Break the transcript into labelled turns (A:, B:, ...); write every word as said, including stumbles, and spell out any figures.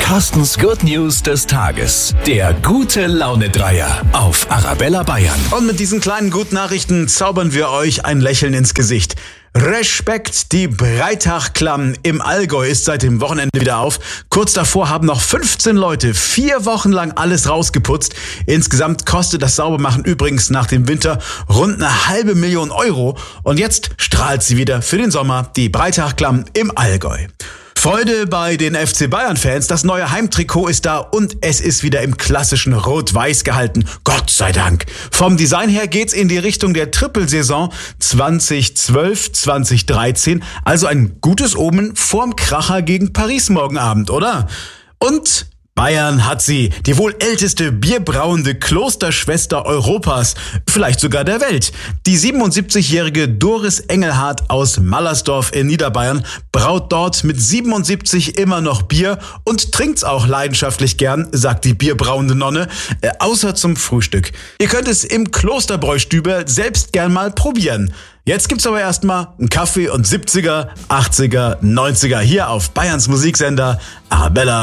A: Carstens Good News des Tages. Der gute Laune-Dreier auf Arabella Bayern.
B: Und mit diesen kleinen guten Nachrichten zaubern wir euch ein Lächeln ins Gesicht. Respekt, die Breitach-Klamm im Allgäu ist seit dem Wochenende wieder auf. Kurz davor haben noch fünfzehn Leute vier Wochen lang alles rausgeputzt. Insgesamt kostet das Saubermachen übrigens nach dem Winter rund eine halbe Million Euro. Und jetzt strahlt sie wieder für den Sommer, die Breitach-Klamm im Allgäu. Freude bei den F C Bayern-Fans. Das neue Heimtrikot ist da und es ist wieder im klassischen Rot-Weiß gehalten. Gott sei Dank. Vom Design her geht's in die Richtung der Trippelsaison zwanzig zwölf, zwanzig dreizehn. Also ein gutes Omen vorm Kracher gegen Paris morgen Abend, oder? Und Bayern hat sie, die wohl älteste bierbrauende Klosterschwester Europas, vielleicht sogar der Welt. Die siebenundsiebzigjährige Doris Engelhardt aus Mallersdorf in Niederbayern braut dort mit siebenundsiebzig immer noch Bier und trinkt's auch leidenschaftlich gern, sagt die bierbrauende Nonne, äh, außer zum Frühstück. Ihr könnt es im Klosterbräustüber selbst gern mal probieren. Jetzt gibt's aber erstmal einen Kaffee und siebziger, achtziger, neunziger hier auf Bayerns Musiksender Arabella.